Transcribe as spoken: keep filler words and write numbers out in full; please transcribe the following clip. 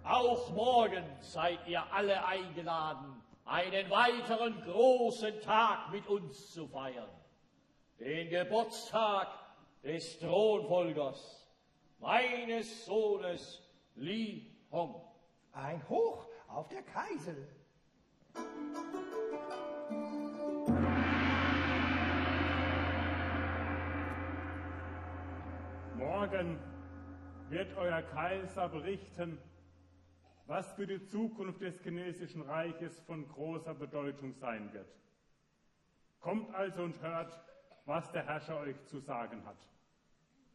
Auch morgen seid ihr alle eingeladen, einen weiteren großen Tag mit uns zu feiern. Den Geburtstag des Thronfolgers, meines Sohnes Li Hong. Ein Hoch auf der Kaisel. Morgen wird euer Kaiser berichten, was für die Zukunft des chinesischen Reiches von großer Bedeutung sein wird. Kommt also und hört, was der Herrscher euch zu sagen hat.